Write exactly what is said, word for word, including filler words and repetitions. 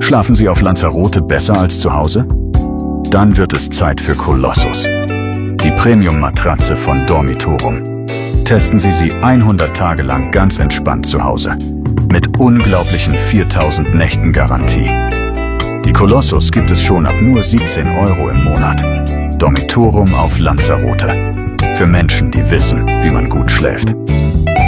Schlafen Sie auf Lanzarote besser als zu Hause? Dann wird es Zeit für Colossus, die Premium-Matratze von Dormitorum. Testen Sie sie hundert Tage lang ganz entspannt zu Hause, mit unglaublichen viertausend Nächten Garantie. Die Colossus gibt es schon ab nur siebzehn Euro im Monat. Dormitorum auf Lanzarote. Für Menschen, die wissen, wie man gut schläft.